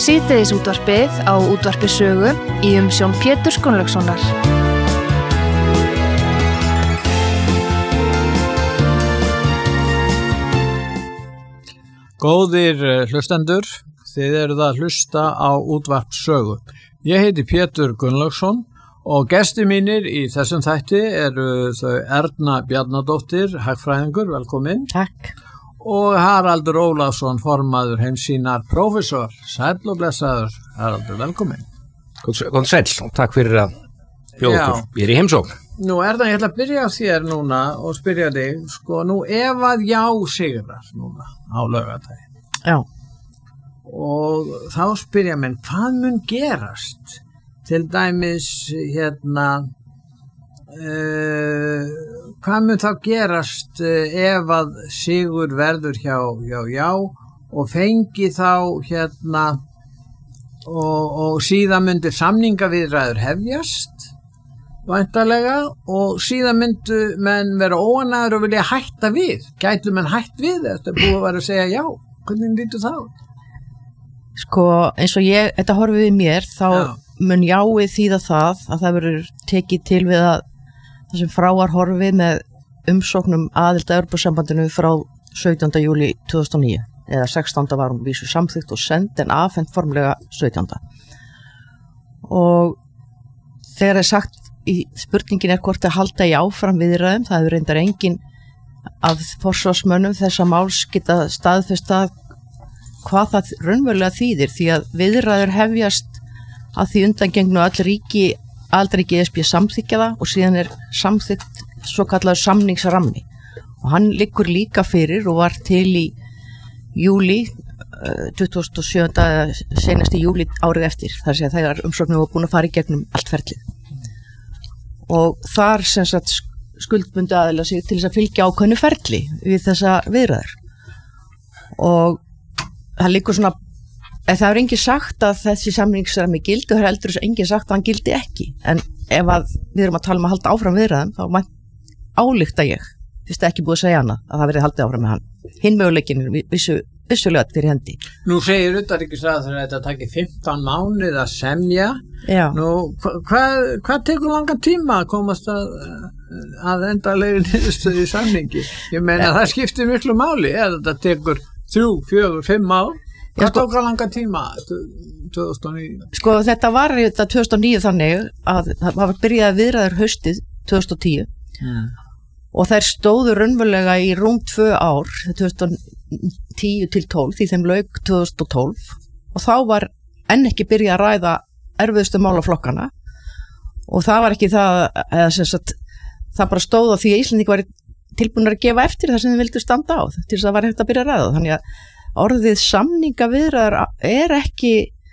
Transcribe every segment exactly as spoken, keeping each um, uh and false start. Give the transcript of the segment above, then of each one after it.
Síðdegisútvarpið á Útvarpi Sögu í umsjón Péturs Gunnlaugssonar. Góðir hlustendur, þið eruð að hlusta á Útvarp Sögu. Ég heiti Pétur Gunnlaugsson og gestir mínir í þessum þætti eru þau Erna Bjarnadóttir, hagfræðingur, velkomin. Takk. Og Haraldur Ólafsson, formaður Heimssýnar prófessor. Sæll og blessaður, Haraldur, velkomin. Góð sæll og takk fyrir að bjóða okkur. Ég er í heimsókn. Nú er það, ég ætla að byrja á þér núna og spyrja þig, sko, nú ef að já sigrar núna á laugardaginn. Já. Og þá spyrja menn, hvað mun gerast? Til dæmis, hérna, uh, hvað mun þá gerast uh, ef að sigur verður hjá, hjá já og fengi þá, hérna, og, og síðan myndir samningaviðræður hefjast, væntanlega, og síðan myndu menn vera óánægðir og vilja hætta við. Gætu menn hætt við þetta búið að vera að segja já? Hvernig lítur það? Sko, eins og ég, þetta horfið við mér, þá já. Mun jáið þýða það að það verður tekið til við að það sem frá var horfið með umsóknum aðild að Evrópusambandinu frá sautjánda júlí tvö þúsund og níu, eða sextánda var hún vísu samþykkt og send en afhent formlega sautjánda. Og þegar er sagt í spurningin er hvort að halda í áfram viðræðum, það hefur reyndar engin af forsvarsmönnum þessa máls geta staðfest að hvað það raunverulega þýðir, því að viðræður hefjast að því undangengnu öll ríki, aðildarríki E S B samþykkja það og síðan er samþykkt svo kallaður samningsrammi og hann liggur líka fyrir og var til í júlí tuttugasta og sjöunda seinasti júlí árið eftir, þar sé að þegar umsóknir var búin að fara í gegnum allt ferlið og þar sem sagt skuldbundu aðila sig til þess að fylgja ákveðnu ferli við þessa viðræður og það liggur svona en það er engin sagt að þessi samningsrammi gildi og það er heldur þess að engin sagt að hann gildi ekki en ef að við erum að tala um að halda áfram viðræðum þá álykta ég, fyrst ekki búið að segja hana að það verið haldið áfram með hann hinn möguleikin er vissu, vissulega fyrir hendi. Nú segir utanríkisráðherra að þetta taki fimmtán mánuð að semja. Já. Nú hvað hva tekur langan tíma að komast að, að endalegri niðurstöðu í samningi? Ég meina ja. Það skiptir miklu máli eða þetta tekur þrjú, fjögur, fimm ár. Hvað sko, tók að langa tíma tvö þúsund og níu? Sko þetta var þetta tvö þúsund og níu þannig að það var byrjað viðræður haustið tvö þúsund og tíu mm. og þær stóðu raunverulega í rúm tvö ár tvö þúsund og tíu til tólf því þeim lauk tvö þúsund og tólf og þá var enn ekki byrjað að ræða erfiðustu málaflokkana og það var ekki það eða sem sagt það bara stóð á því að Íslendingar var tilbúinir að gefa eftir það sem þeim vildu standa á til þess að það var hægt að byrja að ræða þannig að orðið samningaviðræður er ekki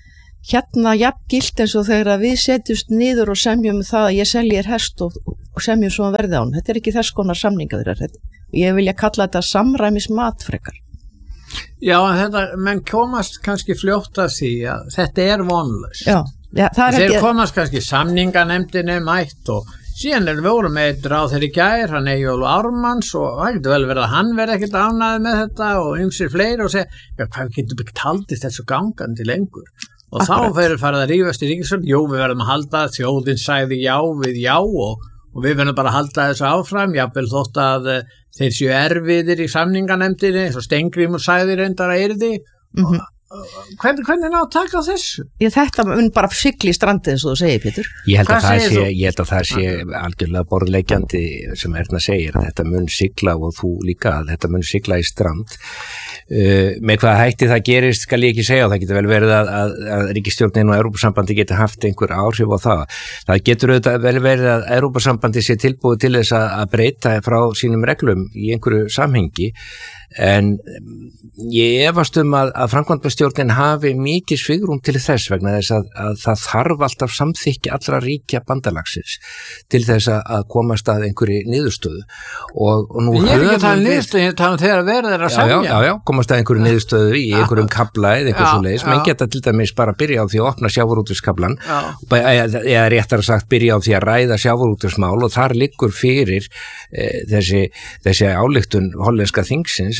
hérna jafngilt eins og þegar við setjumst niður og semjum það að ég selji þér hest og, og semjum svo að verði á hann. Þetta er ekki þess konar samningaviðræður. Ég vilja kalla þetta samræmismat frekar. Já, en þetta, menn komast kannski fljótt að því að þetta er vonlaust. Já, já, það er Þeir ekki... komast kannski samninganefndinni mætt og síðan er við vorum með eitt ráð þeirri gær, hann Eyjólfur Ármanns og það getur vel verið að hann verði ekkert ánægður með þetta og ymsir fleiri og segja, já hvað getur ekki haldist þessu gangandi lengur og Akkurat. Þá fyrir farið að rífast í ríkisstjórn, jú við verðum að halda, þjóðin sagði já við já og, og við verðum bara að halda þessu áfram, jafnvel þótt að uh, þeir séu erfiðir í samninganefndinni, eins og Steingrímur sagði reyndar að yrði mm-hmm. og Hvernig, hvernig ná að taka þessu? Ég, þetta mun bara sigli í strandið eins og þú segir, Pétur. Ég held að það sé, ég held að það sé algjörlega borðleggjandi sem Erna segir að þetta mun sigla og þú líka að þetta mun sigla í strand. Uh, með hvaða hætti það gerist skal ég ekki segja og það getur vel verið að, að, að ríkisstjórnin og Evrópusambandi geti haft einhver áhrif á það. Það getur auðvitað vel verið að Evrópusambandi sé tilbúið til þess að, að breyta frá sínum reglum í einhverju samhengi en ég efast um að, að framkvæmdastjórnin hafi mikið svigrúm til þess vegna þess að, að það þarf alltaf samþykki allra ríkja bandalagsins til þess að, að komast að einhverju niðurstöðu og, og nú ég er ekki að tala um niðurstöðu, ég tala um þegar verður þeirra að semja já, já, já, komast að einhverju niðurstöðu í einhverjum kabla eða eitthvað svo leiðis, menn geta til dæmis bara byrja á því að opna sjávarútvegskablann eða, eða réttar sagt byrja á því að ræða sjávarútvegsmál og þar liggur fyrir e, þessi, þessi ályktun hollenska þingsins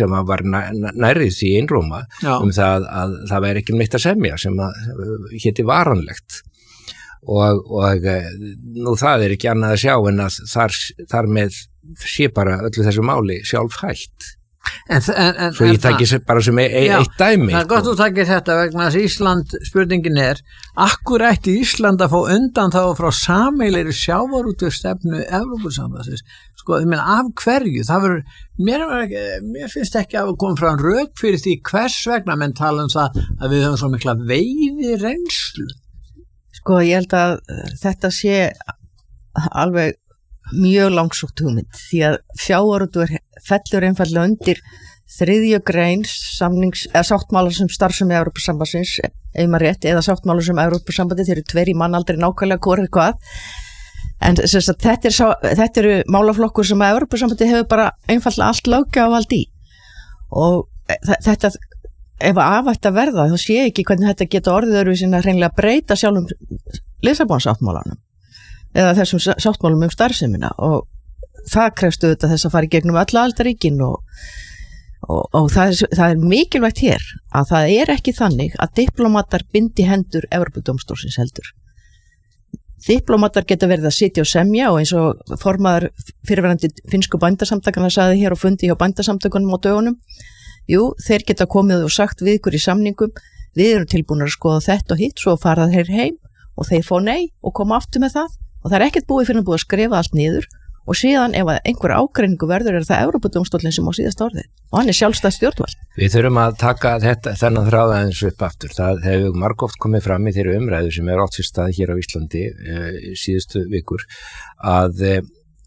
sem að var nærrið því einróma um það að það væri ekki neitt að semja sem að héti varanlegt og, og nú það er ekki annað að sjá en að þar, þar með sé bara öllu þessu máli sjálf hægt. En, en, en, Svo ég takki bara sem e, e, já, eitt dæmi. Það er gott að takki þetta vegna þess Ísland, spurningin er, akkur ætti Ísland að fá undan þá frá sameiginlegri sjávarútvegsstefnu Evrópusambandsins? Sko, ég meina, af hverju? Það verður, mér, mér finnst ekki að koma frá en rök fyrir því hvers vegna menn tala um það að við höfum svo mikla veiði reynslu. Sko, ég held að þetta sé alveg mjög langsótt hugmynd því að sjávarútvegur fellur einfallega undir þriðju grein samnings, eða sáttmála sem starfsemi Evrópusambandsins, ef maður rétt, eða sáttmála sem Evrópusambandi, þeir eru tveir í mannaldri nákvæmlega hvort hvað en þess að þetta, er sá, þetta eru málaflokkur sem að Evrópusambandi hefur bara einfallega allt löggjafarvald í og þetta ef að afætt að verða, þá sé ekki hvernig þetta geta orðið öðru sinna hreinlega breyta sjálfum Lissabonsáttmálanum eða þessum sáttmálum um starfsemina og það krefstu þetta þess að fara í gegnum öll aðildarríkin og, og, og það, er, það er mikilvægt hér að það er ekki þannig að diplómatar bindi hendur Evrópudómstólsins heldur. Diplómatar geta verið að sitja og semja og eins og formaður fyrirverandi finsku bændasamtakana sagði hér og fundi hjá bændasamtakunum á dögunum, jú, þeir geta komið og sagt við ykkur í samningum, við erum tilbúin að skoða þetta og hitt, svo farað þeir heim og þeir fá nei og koma aftur með það og það er ekkert búið fyrir að búið að skrifa allt niður og síðan ef einhver ágreiningu verður er það Evrópudómstóllinn sem á síðast orðið og hann er sjálfstætt stjórnvald. Við þurfum að taka þetta, þennan þráð aðeins upp aftur. Það hefur margoft komið fram í þeirri umræðu sem er átt sér stað hér á Íslandi e, síðustu vikur að e,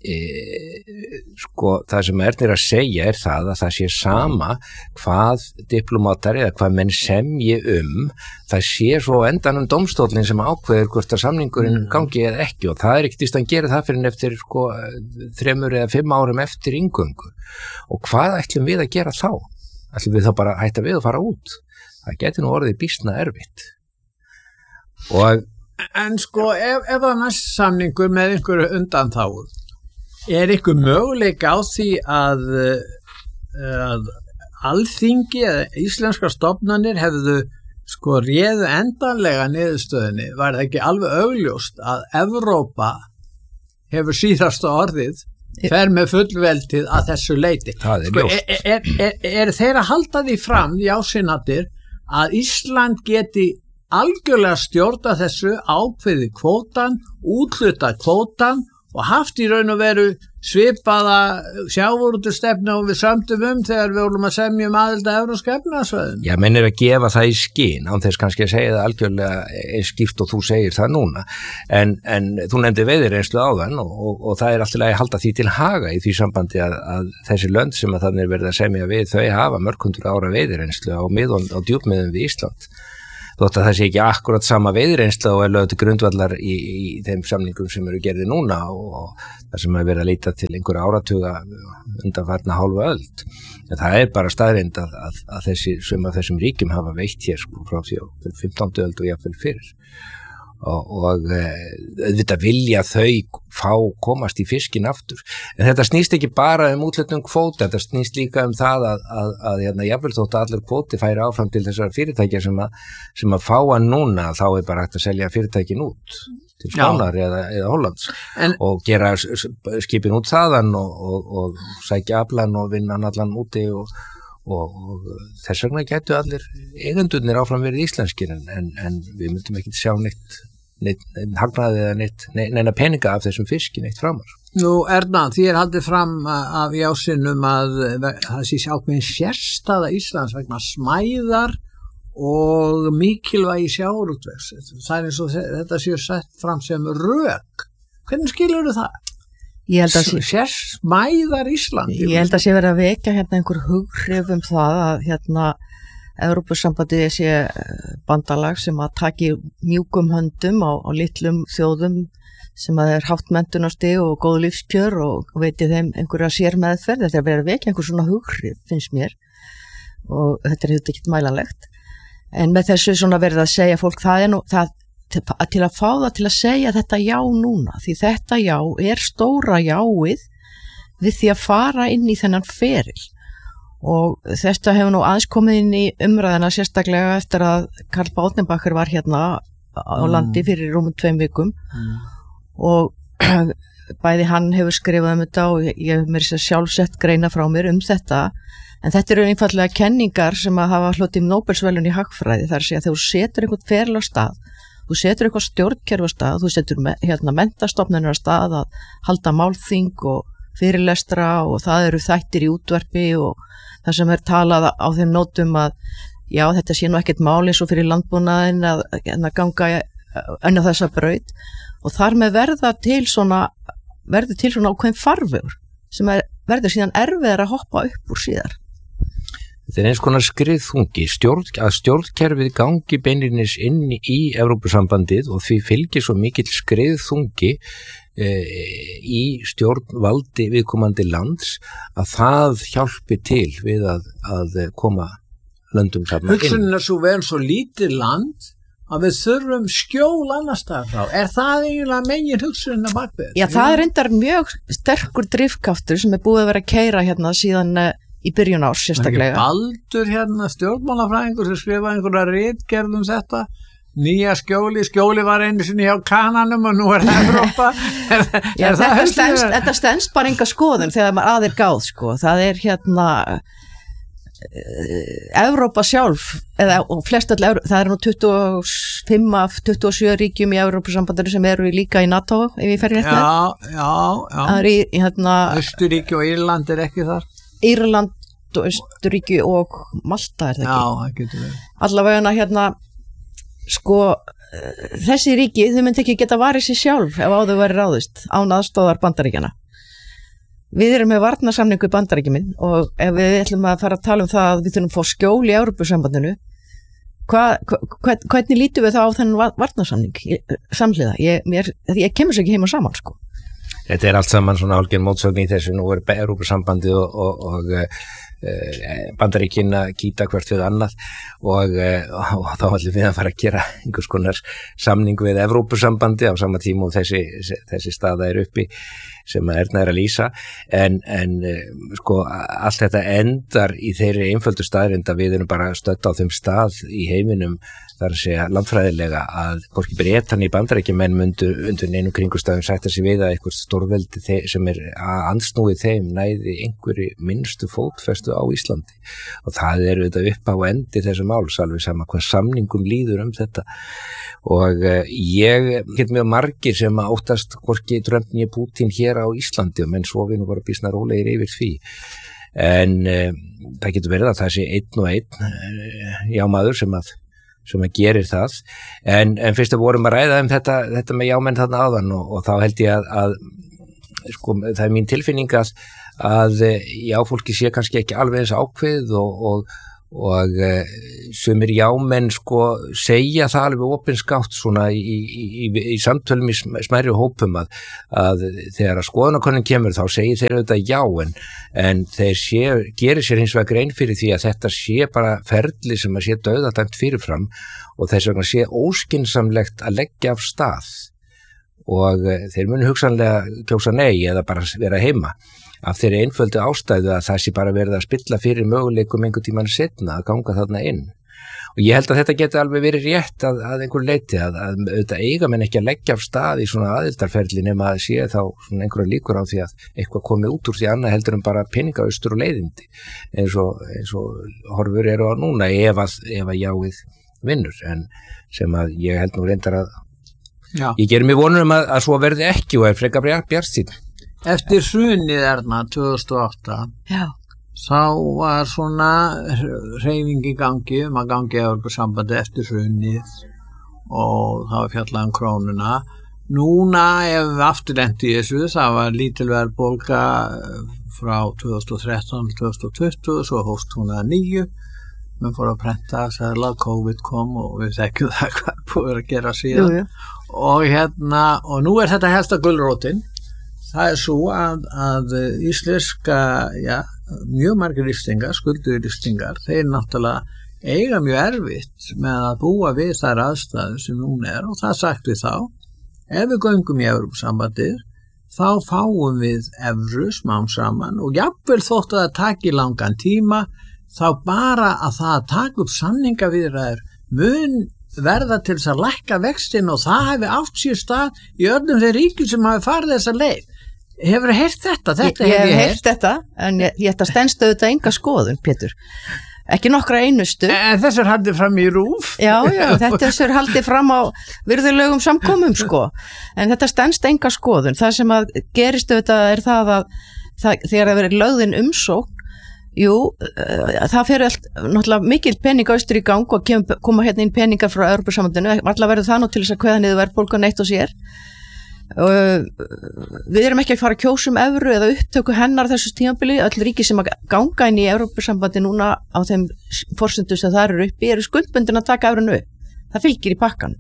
sko það sem Ernir að segja er það að það sé sama hvað diplómatar eða hvað menn semji um það sé svo endanum dómstóllinn sem ákveður hvort að samningurinn mm. gangi eða ekki og það er ekkert íst að gera það fyrir eftir sko þremur eða fimm árum eftir inngöngu og hvað ætlum við að gera þá? Ætlum við þá bara að hætta við að fara út? Það geti nú orðið býsna erfitt og en sko ef, ef það næst samningur með einhverju undanþágu er ykkur möguleika á því að, að alþingi eða íslenskar stofnanir hefðu sko réðu endanlega niðurstöðinni, var það ekki alveg augljóst að Evrópa hefur síðasta orðið fer með fullveldið að þessu leiti. Það er sko, ljóst. Er, er, er, er þeir að halda því fram í ásinnatir að Ísland geti algjörlega stjórna þessu ákveði kvótan, útluta kvótan og haft í raun og veru svipaða sjávarútvegsstefnu og við sömdum um þegar við vorum að semja um aðild að Evrópska efnahagssvæðinu. Já, menn er að gefa það í skyn án þess kannski að segja það algjörlega eins skýrt og þú segir það núna en, en þú nefndi veiðireynslu áðan og, og, og það er alltaf að halda því til haga í því sambandi að, að þessi lönd sem að þannig er verið að semja við þau hafa mörg hundur ára veiðireynslu á, miðun, á djúpmiðum við Ísland þótt að það sé ekki akkurat sama veiðireynsla og er lögð til grundvallar í, í þeim samningum sem eru gerði núna og, og það sem er verið að leita til einhverja áratuga undanfarna hálfa öld. En það er bara staðreind að, að, að þessi, sem að þessum ríkjum hafa veitt hér sko, frá því á fimmtándu öld og jafnvel fyrir. Og, og auðvitað vilja þau fá komast í fiskin aftur. En þetta snýst ekki bara um úthlutun kvóta, þetta snýst líka um það að, að, að hérna, jafnvel þótt að allur kvóti færi áfram til þessar fyrirtækja sem að, sem að fá hann núna, þá er bara hægt að selja fyrirtækin út til Spánar eða, eða Hollands en, og gera skipin út þaðan og, og, og sækja aflan og vinna hann allan úti og Og, og þess vegna gætu allir eigendurnir áfram verið íslenskir en, en, en við myndum ekki sjá neitt, neitt, neitt hagnaði eða neitt, neitt, neina peninga af þessum fiski neitt framar. Nú Erna, því er haldið fram af jásinum að það sé ákveðin sérstaða Íslands vegna smæðar og mikilvægi sjávarútvegs. Það er eins og þetta séu sett fram sem rök. Hvernig skilur þú það? Ég held að sé, sér smæðar Ísland ég held að sé verið að vekja hérna einhver hughrif um það að hérna Evrópusambandið sé bandalag sem að taki mjúkum höndum á, á litlum þjóðum sem að er hátt menntunarstig og góð lífskjör og veiti þeim einhverja sér meðferð. Þetta er verið að vekja einhver svona hughrif finnst mér og þetta er þetta ekkert mælanlegt en með þessu svona verið að segja fólk það er nú það til að fá það til að segja þetta já núna því þetta já er stóra jáið við því að fara inn í þennan feril og þetta hefur nú aðeins komið inn í umræðina sérstaklega eftir að Karl Bátnebacher var hérna á landi fyrir rúmum tveim vikum mm. og bæði hann hefur skrifað um þetta og ég hef mér sér sjálfsett greina frá mér um þetta, en þetta eru einfallega kenningar sem að hafa hlotið Nóbelsverðlaun í hagfræði, þar að segja þegar þú setur einhvern feril á stað, þú setur eitthvað stjórnkerfi á stað, þú setur me, hérna menntastofnanir á stað að halda málþing og fyrirlestra og það eru þættir í útvarpi og það sem er talað á þeim nótum að já, þetta sé nú ekkert mál eins og fyrir landbúnaðinn að, að ganga önna þessa braut og þar með verða til svona verður til svona ákveðin farvegur sem er, verður síðan erfiðar að hoppa upp úr síðar. Þetta er eins konar skriðþungi, stjórn, að stjórnkerfið gangi beinlinis inn í Evrópusambandið og því fylgir svo mikill skriðþungi í stjórnvaldi viðkomandi lands að það hjálpi til við að, að koma löndum saman inn. Hugsunin er svo vel svo lítið land að við þurfum skjól annars staðar frá. Er það eiginlega megin hugsunin að bakvið? Já, það er reyndar mjög sterkur drifkraftur sem er búið að vera að keyra hérna síðan í byrjun árs sérstaklega. Baldur hérna, stjórnmálafræðingur sem skrifaði einhverja ritgerð um þetta. Nýja skjóli, skjóli var einu sinni hjá Kananum og nú er það Evrópa. er, Já, er þetta, stendst, þetta stendst bara enga skoðun þegar maður aðeir gáð, sko. Það er hérna Evrópa sjálf, eða og flest all, það er nú tuttugu og fimm af tuttugu og sjö ríkjum í Evrópusambandinu sem eru líka í NATO, ef ég fer rétt með. Já, já, já. Það er í, hérna... Östuríki og Írland er ekki þar. Írland og Östuríki og Malta er það ekki. Já, það getur verið. Allavega hérna sko, þessi ríki þau myndi ekki geta varið sér sjálf ef á þau væri ráðist án aðstoðar Bandaríkjana. Við erum með varnarsamningu í Bandaríkjuminn og ef við ætlum að fara að tala um það að við þurfum að fá skjól í Evrópusambandinu, hva, hva, hvernig lítum við þá á þennan varnarsamning samhliða? Ég, mér, ég kemur sér ekki heim og saman, sko. Þetta er allt saman svona hálfgerð mótsögn í þessu, nú er Evrópusambandið og, og, og Bandaríkin að kýta hvert við annað og, og þá ætlum við að fara að gera einhvers konar samning við Evrópusambandi á sama tíma og þessi, þessi staða er uppi sem að Erna er að lýsa en, en sko allt þetta endar í þeirri einföldu staðrind að við erum bara stödd á þeim stað í heiminum þar að segja landfræðilega að hvorki Bretan í Bandaríkjumenn myndu undir neinu kringustafum sætta sig við að eitthvað stórveldi sem er að ansnúið þeim næði einhverju minnstu fótfestu á Íslandi og það eru þetta upp á endi þessu máls alveg sama hvað samningum líður um þetta og uh, ég get mjög margir sem að óttast hvorki Trump né Putin hér á Íslandi og menn svo við nú bara býsna rólegir yfir því en uh, það getur verið að það sé einn og einn uh, jámaður sem að sem að gerir það, en, en fyrst að vorum að ræða um þetta, þetta með jámenn þarna áðan og, og þá held ég að, að sko, það er mín tilfinning að, að jáfólki sé kannski ekki alveg eins ákveð og, og, og sumir jámenn sko segja það alveg opinskátt svona í, í, í, í samtölum í smærri hópum að, að þegar að skoðanakönnun kemur þá segir þeir auðvitað já en, en þeir sé, gerir sér hins vegar grein fyrir því að þetta sé bara ferli sem að sé dauðadæmt fyrirfram og þess vegna sé óskynsamlegt að leggja af stað og þeir muni hugsanlega kjósa nei eða bara vera heima af þeirri einföldu ástæðu að það sé bara verið að spilla fyrir möguleikum einhvern tímann setna að ganga þarna inn og ég held að þetta geti alveg verið rétt að, að einhver leiti að, að auðvitað eiga menn ekki að leggja af stað í svona aðildarferli nema að sé þá svona einhverja líkur á því að eitthvað komi út úr því annað heldur en bara peningaustur og leiðindi eins og, eins og horfur eru á núna ef að, ef að jáið vinnur en sem að ég held nú reyndar að Já. Ég gerir mig vonur um að, að svo verði ekki og er frekar bjartsýnn. Eftir hrunið erna tvö þúsund og átta Já. Þá var svona hreyfing í gangi um að gangi Evrópusambandi eftir hrunið og það var fjallað um krónuna. Núna ef við afturlent í þessu það var lítil verðbólga frá tvö þúsund og þrettán til tvö þúsund og tuttugu svo hófst hún að nýju. Menn fór að prenta sæðla, COVID kom og við þekkjum það hvað búið að gera síðan. Jú, jú. Og hérna, og nú er þetta helsta gulrótin. Það er svo að, að íslenska, já, mjög margir íslendingar, skuldugur íslendingar, þeir náttúrulega eiga mjög erfitt með að búa við þær aðstæður sem núna er og það sagt við þá, ef við göngum í Evrópusambandið, þá fáum við evru smám saman og jafnvel þótt að það taki langan tíma, þá bara að það að taka upp samningaviðræður mun verða til þess að lækka vextin og það hefði átt sér stað í öllum þeir ríkjum sem hafi farið þessa leið. Hefur þið heyrt þetta? Þetta ég hef hef ég heyrt þetta, en ég, ég þetta stendst auðvitað enga skoðun, Pétur. Ekki nokkra einustu. En þessu er haldið fram í RÚV. Já, já, þetta er haldið fram á virðulegum samkomum, sko. En þetta stendst enga skoðun. Það sem að gerist auðvitað er það að það, þegar það verið lögðin umsókn, jú, það fyrir allt, náttúrulega mikil pening austur í gang og kem, koma hérna inn peningar frá Evrópusambandinu, allar verður það nú til þess að kveða niður verðbólgan eitt og sér. Uh, við erum ekki að fara að kjósa um evru eða upptöku hennar þessu tímabili. Öll ríki sem að ganga inn í Evrópusambandi núna á þeim forsendum sem það eru uppi eru skuldbundin að taka evrunu upp. Það fylgir í pakkan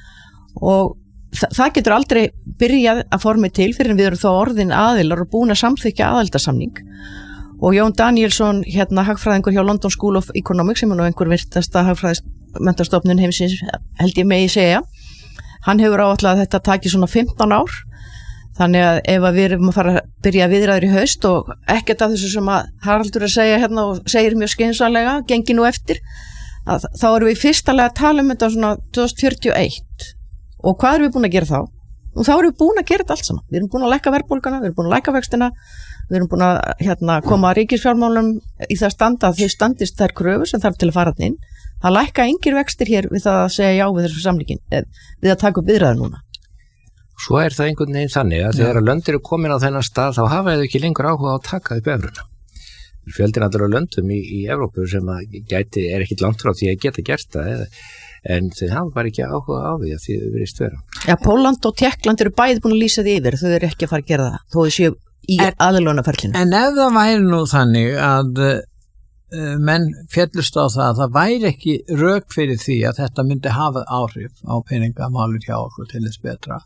og þa það getur aldrei byrjað að formi til fyrir en við erum þá orðin aðilar og búin að samþykja aðildarsamning. Og Jón Danielsson, hérna hagfræðingur hjá London School of Economics, sem er nú einhver virtasta hagfræðismentastofnun heimsins, held ég megi segja, hann hefur áætlað að þetta taki svona fimmtán ár, þannig að ef að við erum að fara að byrja viðræður í haust og ekkert af þessu sem að Haraldur er að segja hérna og segir mjög skynsamlega, gengi nú eftir, að, þá erum við fyrstalega að tala um þetta svona tvö þúsund fjörutíu og eitt og hvað erum við búin að gera þá? Og þá erum við búin að gera þetta allt saman. Við erum búin að lækka verðbólgana, við erum búin að lækka vextina, við erum búin að hérna, koma að ríkisfjármálum í það standa að þau standist þær kröfur sem þarf til að fara inn. Það lækka engir vextir hér við það að segja já við þessu samlíkin, við að taka upp viðræður núna. Svo er það einhvern veginn þannig að þegar að lönd eru komin á þennan stað þá hafa þau ekki lengur áhuga á að taka upp evruna. Fjöldin allra löndum í, í Evrópu sem að gæti, er ekkit langt frá því að geta gert það eða en þau hafa bara ekki áhuga á því að því þau verið störa. Já, Pólland og Tékkland eru bæði búin að lýsa því yfir, þau eru ekki að fara að gera það, þó þau séu í aðlögunarferlinu. En ef það væri nú þannig að uh, menn féllust á það að það væri ekki rök fyrir því að þetta myndi hafa áhrif á peningamálur hjá okkur til þess betra,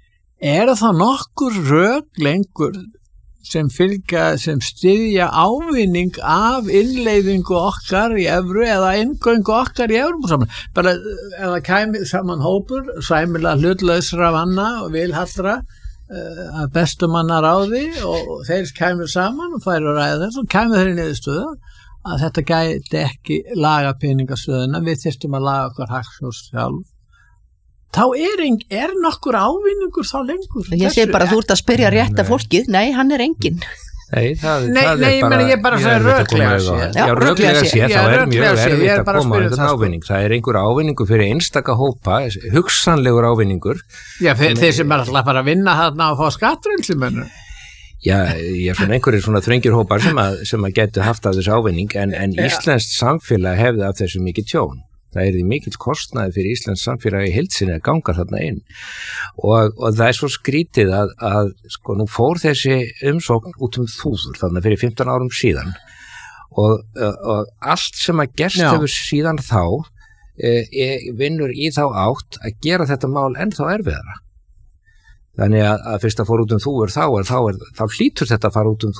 er það nokkur rök lengur sem fylgja, sem styðja ávinning af innleiðingu okkar í evru eða inngöngu okkar í Evrópusambandið. Bara ef það kæmi saman hópur, sæmilega hlutlausra manna og vilhallra uh, að bestu manna ráði og þeir kæmi saman og færu að ræða þess og kæmi þeir í niðurstöðu að þetta gæti ekki laga peningastöðuna, við þyrstum að laga okkar hagsjós sjálf. Þá er, er nokkur ávinningur þá lengur. Ég segi bara að þú ert að spyrja rétt af fólkið, nei, hann er enginn. Nei, það, nei, það nei, er bara, ég er bara að segja röklega séð. Já, röklega séð, þá er mjög erfitt að koma á einhvern það, ávinning. Það er einhver ávinningur fyrir einstaka hópa, hugsanlegur ávinningur. Já, þeir, þeir sem er alltaf að fara að vinna þarna og fá skattrænsumönnur. Já, ég er svona einhverjir svona þröngir hópar sem að, sem að getu haft af þessu ávinning, en, en íslenskt samfélag hefði af þessu mikið tjón. Það er því mikill kostnaði fyrir Íslands samfélagi í heild sinni að ganga þarna inn og, og það er svo skrítið að, að sko nú fór þessi umsókn út um þúður þannig fyrir fimmtán árum síðan og, og allt sem að gerst Já. hefur síðan þá e, vinnur í þá átt að gera þetta mál ennþá erfiðara. Þannig að, að fyrst að fór út um þúður þá er þá, er, þá hlýtur þetta að fara út um